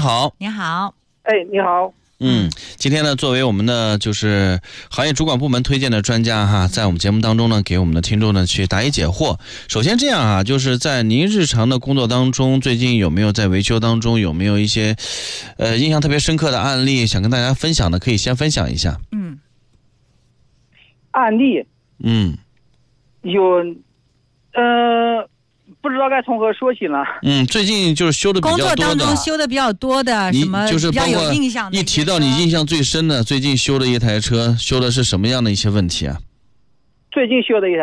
好。 你好。 你好。 今天呢，作为我们的就是行业主管部门推荐的专家哈，在我们节目当中呢，给我们的听众呢去答疑解惑。首先这样啊，就是在您日常的工作当中，最近有没有在维修当中有没有一些印象特别深刻的案例想跟大家分享的，可以先分享一下。 案例有不知道该从何说起呢。 最近就是修的比较多的， 工作当中修的比较多的，什么就是比较有印象的？ 一提到你印象最深的，最近修的一台车，修的是什么样的一些问题啊？ 最近修的一台